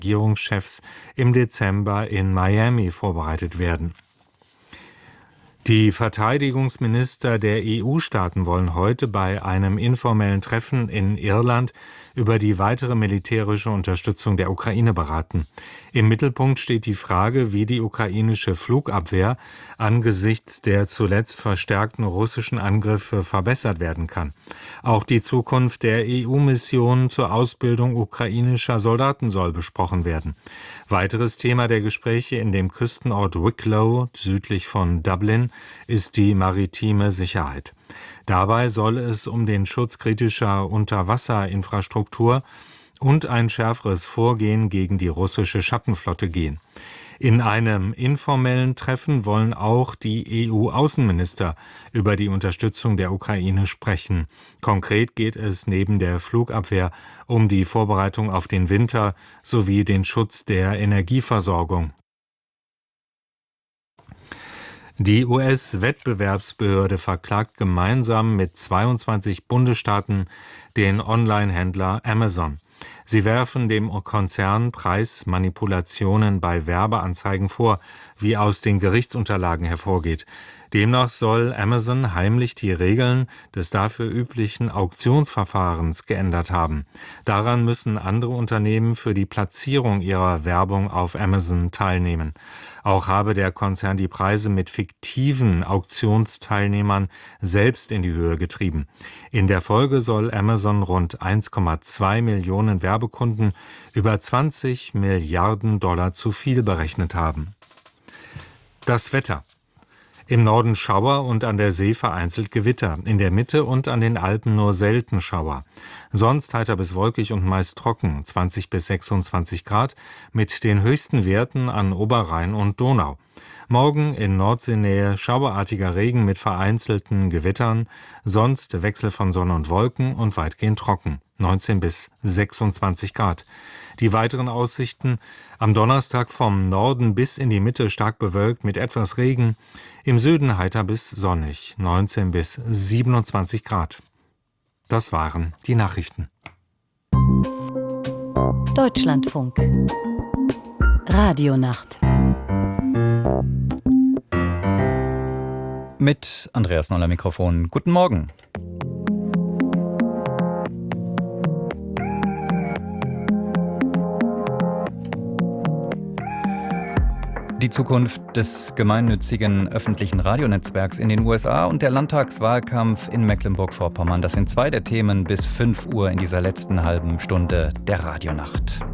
Regierungschefs im Dezember in Miami vorbereitet werden. Die Verteidigungsminister der EU-Staaten wollen heute bei einem informellen Treffen in Irland über die weitere militärische Unterstützung der Ukraine beraten. Im Mittelpunkt steht die Frage, wie die ukrainische Flugabwehr angesichts der zuletzt verstärkten russischen Angriffe verbessert werden kann. Auch die Zukunft der EU-Mission zur Ausbildung ukrainischer Soldaten soll besprochen werden. Weiteres Thema der Gespräche in dem Küstenort Wicklow südlich von Dublin ist die maritime Sicherheit. Dabei soll es um den Schutz kritischer Unterwasserinfrastruktur und ein schärferes Vorgehen gegen die russische Schattenflotte gehen. In einem informellen Treffen wollen auch die EU-Außenminister über die Unterstützung der Ukraine sprechen. Konkret geht es neben der Flugabwehr um die Vorbereitung auf den Winter sowie den Schutz der Energieversorgung. Die US-Wettbewerbsbehörde verklagt gemeinsam mit 22 Bundesstaaten den Online-Händler Amazon. Sie werfen dem Konzern Preismanipulationen bei Werbeanzeigen vor, wie aus den Gerichtsunterlagen hervorgeht. Demnach soll Amazon heimlich die Regeln des dafür üblichen Auktionsverfahrens geändert haben. Daran müssen andere Unternehmen für die Platzierung ihrer Werbung auf Amazon teilnehmen. Auch habe der Konzern die Preise mit fiktiven Auktionsteilnehmern selbst in die Höhe getrieben. In der Folge soll Amazon rund 1,2 Millionen Werbekunden über 20 Milliarden Dollar zu viel berechnet haben. Das Wetter. Im Norden Schauer und an der See vereinzelt Gewitter, in der Mitte und an den Alpen nur selten Schauer. Sonst heiter bis wolkig und meist trocken, 20 bis 26 Grad, mit den höchsten Werten an Oberrhein und Donau. Morgen in Nordseenähe schauerartiger Regen mit vereinzelten Gewittern, sonst Wechsel von Sonne und Wolken und weitgehend trocken, 19 bis 26 Grad. Die weiteren Aussichten: am Donnerstag vom Norden bis in die Mitte stark bewölkt mit etwas Regen, im Süden heiter bis sonnig, 19 bis 27 Grad. Das waren die Nachrichten. Deutschlandfunk. Radionacht. Mit Andreas Noller Mikrofon. Guten Morgen. Die Zukunft des gemeinnützigen öffentlichen Radionetzwerks in den USA und der Landtagswahlkampf in Mecklenburg-Vorpommern. Das sind zwei der Themen bis 5 Uhr in dieser letzten halben Stunde der Radionacht.